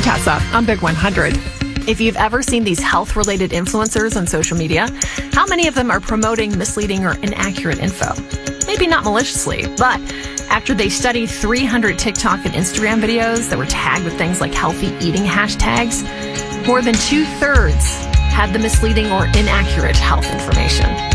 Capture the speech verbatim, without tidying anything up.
Tessa on Big one hundred. If you've ever seen these health-related influencers on social media, how many of them are promoting misleading or inaccurate info? Maybe not maliciously, but after they studied three hundred TikTok and Instagram videos that were tagged with things like healthy eating hashtags, more than two-thirds had the misleading or inaccurate health information.